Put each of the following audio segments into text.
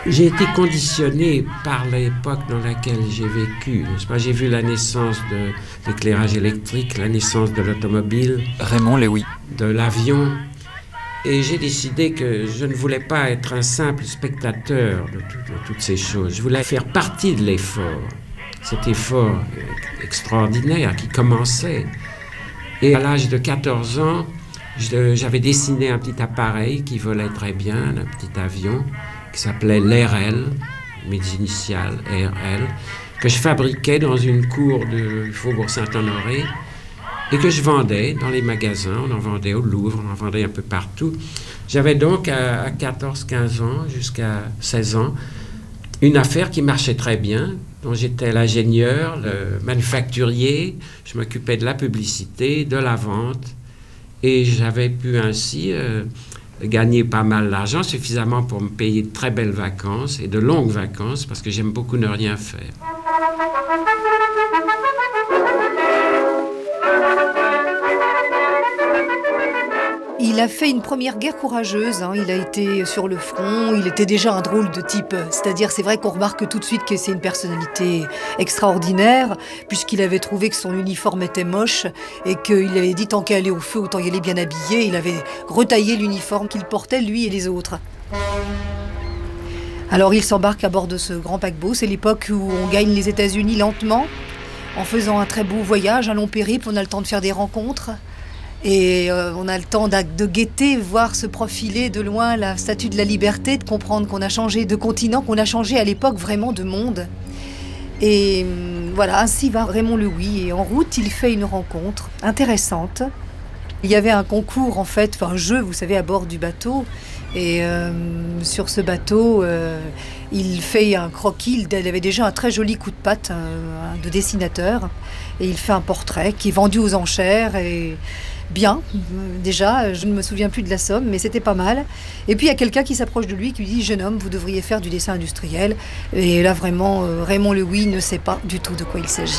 J'ai été conditionné par l'époque dans laquelle j'ai vécu, n'est-ce pas? J'ai vu la naissance de l'éclairage électrique, la naissance de l'automobile, Raymond Lévy. de l'avion. Et j'ai décidé que je ne voulais pas être un simple spectateur de toutes ces choses. Je voulais faire partie de l'effort. Cet effort extraordinaire qui commençait. Et à l'âge de 14 ans, j'avais dessiné un petit appareil qui volait très bien, un petit avion, qui s'appelait l'RL, mes initiales RL, que je fabriquais dans une cour du Faubourg Saint-Honoré et que je vendais dans les magasins. On en vendait au Louvre, on en vendait un peu partout. J'avais donc à 14-15 ans jusqu'à 16 ans une affaire qui marchait très bien, dont j'étais l'ingénieur, le manufacturier. Je m'occupais de la publicité, de la vente et j'avais pu ainsi gagner pas mal d'argent, suffisamment pour me payer de très belles vacances et de longues vacances parce que j'aime beaucoup ne rien faire. Il a fait une première guerre courageuse, il a été sur le front, il était déjà un drôle de type. C'est-à-dire, c'est vrai qu'on remarque tout de suite que c'est une personnalité extraordinaire, puisqu'il avait trouvé que son uniforme était moche et qu'il avait dit tant qu'à aller au feu, autant y aller bien habillé. Il avait retaillé l'uniforme qu'il portait, lui et les autres. Alors il s'embarque à bord de ce grand paquebot. C'est l'époque où on gagne les États-Unis lentement, en faisant un très beau voyage, un long périple. On a le temps de faire des rencontres. Et on a le temps de guetter, voir se profiler de loin la Statue de la Liberté, de comprendre qu'on a changé de continent, qu'on a changé à l'époque vraiment de monde. Et voilà, ainsi va Raymond Lévy. Et en route, il fait une rencontre intéressante. Il y avait un concours, en fait, enfin un jeu, vous savez, à bord du bateau. Et sur ce bateau, il fait un croquis. Il avait déjà un très joli coup de patte de dessinateur. Et il fait un portrait qui est vendu aux enchères. Et bien, déjà, je ne me souviens plus de la somme, mais c'était pas mal. Et puis il y a quelqu'un qui s'approche de lui, qui lui dit « Jeune homme, vous devriez faire du dessin industriel ». Et là, vraiment, Raymond Lévy ne sait pas du tout de quoi il s'agit.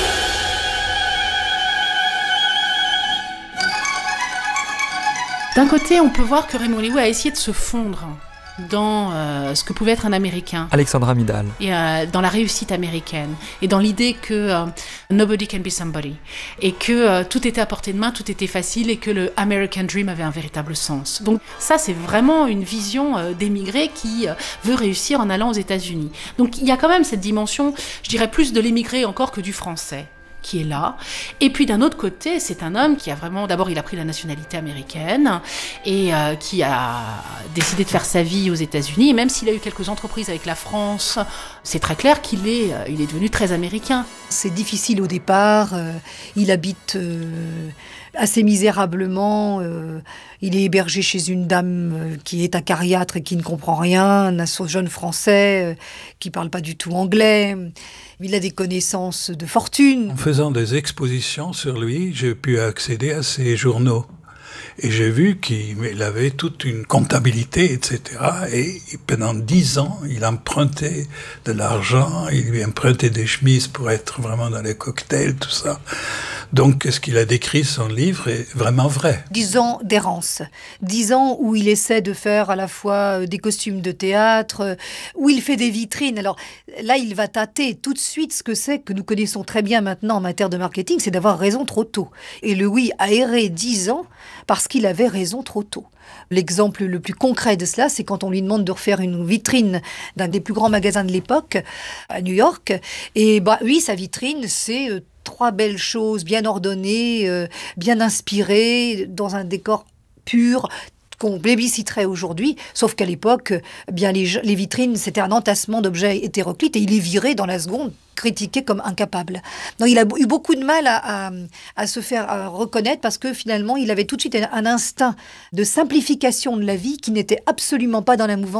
D'un côté, on peut voir que Raymond Lévy a essayé de se fondre dans ce que pouvait être un Américain. Alexandra Midal. Et dans la réussite américaine. Et dans l'idée que nobody can be somebody. Et que tout était à portée de main, tout était facile et que le American Dream avait un véritable sens. Donc ça, c'est vraiment une vision d'émigré qui veut réussir en allant aux États-Unis. Donc il y a quand même cette dimension, je dirais plus de l'émigré encore que du français, qui est là. Et puis d'un autre côté, c'est un homme qui a vraiment... D'abord, il a pris la nationalité américaine et qui a décidé de faire sa vie aux États-Unis. Et même s'il a eu quelques entreprises avec la France, c'est très clair qu'il est devenu très américain. C'est difficile au départ. Il habite assez misérablement. Il est hébergé chez une dame qui est acariâtre et qui ne comprend rien, un jeune Français qui ne parle pas du tout anglais. Il a des connaissances de fortune. En faisant des expositions sur lui, j'ai pu accéder à ses journaux. Et j'ai vu qu'il avait toute une comptabilité, etc. Et pendant 10 ans, il empruntait de l'argent, il lui empruntait des chemises pour être vraiment dans les cocktails, tout ça. Donc, ce qu'il a décrit, son livre, est vraiment vrai. 10 ans d'errance. 10 ans où il essaie de faire à la fois des costumes de théâtre, où il fait des vitrines. Alors là, il va tâter tout de suite ce que c'est que nous connaissons très bien maintenant en matière de marketing, c'est d'avoir raison trop tôt. Et Lévy a erré 10 ans parce qu'il avait raison trop tôt. L'exemple le plus concret de cela, c'est quand on lui demande de refaire une vitrine d'un des plus grands magasins de l'époque, à New York. Et oui, sa vitrine, c'est 3 belles choses bien ordonnées, bien inspirées, dans un décor pur, qu'on plébisciterait aujourd'hui, sauf qu'à l'époque, les vitrines, c'était un entassement d'objets hétéroclites et il est viré dans la seconde, critiqué comme incapable. Donc, il a eu beaucoup de mal à se faire reconnaître parce que finalement, il avait tout de suite un instinct de simplification de la vie qui n'était absolument pas dans la mouvance